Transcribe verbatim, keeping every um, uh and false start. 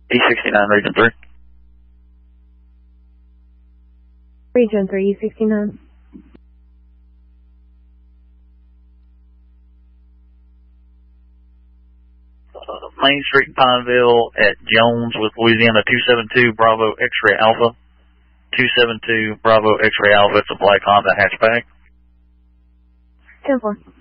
E sixty-nine, Region three. Region three, E sixty-nine. Uh, Main Street, Pineville at Jones with Louisiana two seven two Bravo X-Ray Alpha. two seven two Bravo X-Ray Alpha, it's a black Honda hatchback. ten four.